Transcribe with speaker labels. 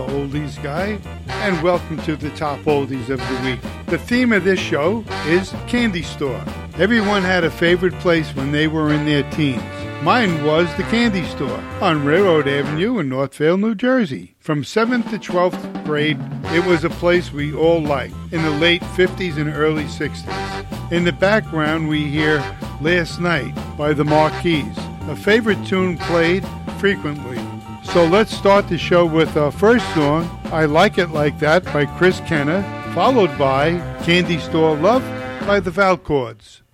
Speaker 1: oldies guy, and welcome to the top oldies of the week. The theme of this show is candy store. Everyone had a favorite place when they were in their teens. Mine was the candy store on Railroad Avenue in Northvale, New Jersey. From 7th to 12th grade, it was a place we all liked in the late 50s and early 60s. In the background, we hear Last Night by the Marquis, a favorite tune played frequently. So let's start the show with our first song, I Like It Like That by Chris Kenner, followed by Candy Store Love by the Valchords.